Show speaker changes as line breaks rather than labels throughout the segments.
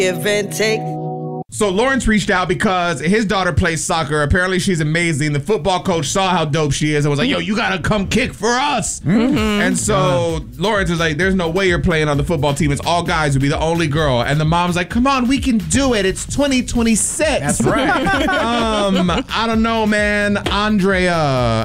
Give and take.
So Lawrence reached out because his daughter plays soccer. Apparently she's amazing. The football coach saw how dope she is and was like, yo, you got to come kick for us. Mm-hmm. And so Lawrence was like, there's no way you're playing on the football team. It's all guys. You'll be the only girl. And the mom's like, come on, we can do it. It's 2026.
That's right.
I don't know, man. Andrea.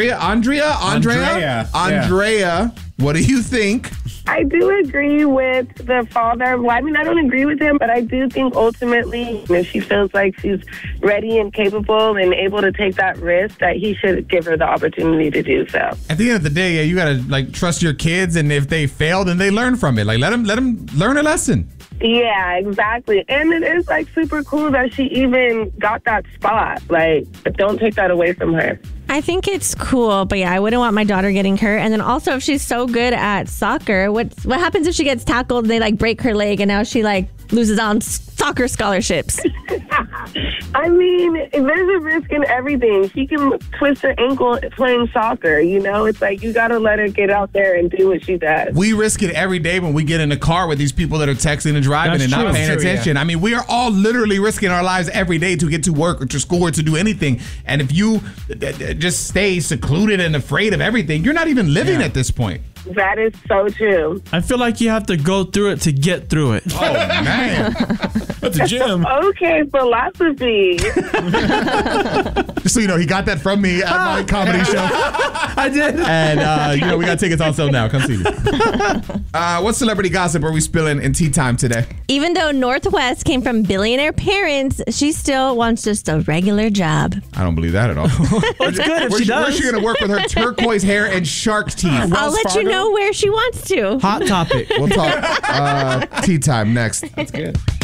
What do you think?
I do agree with the father. Well, I mean, I don't agree with him, but I do think ultimately, if she feels like she's ready and capable and able to take that risk, that he should give her the opportunity to do so.
At the end of the day, yeah, you gotta like trust your kids, and if they fail, then they learn from it. Like let them learn a lesson.
Yeah, exactly. And it is like super cool that she even got that spot. Like, but don't take that away from her.
I think it's cool, but yeah, I wouldn't want my daughter getting hurt. And then also, if she's so good at soccer, what happens if she gets tackled and they like break her leg and now she like loses on soccer scholarships?
I mean, there's a risk in everything. She can twist her ankle playing soccer, you know? It's like you got to let her get out there and do what she does.
We risk it every day when we get in the car with these people that are texting and driving and not paying attention. Yeah. I mean, we are all literally risking our lives every day to get to work or to school or to do anything. And if you just stay secluded and afraid of everything, you're not even living at this point.
That is so true.
I feel like you have to go through it to get through it.
Oh, man.
That's a gym.
Okay, philosophy.
Just so you know, he got that from me at my comedy show.
I did.
And, we got tickets on sale now. Come see me. What celebrity gossip are we spilling in tea time today?
Even though Northwest came from billionaire parents, she still wants just a regular job.
I don't believe that at all.
It's good if she does.
Where's she going to work with her turquoise hair and shark teeth?
I'll let you know where she wants to.
Hot topic.
We'll talk tea time next.
That's good.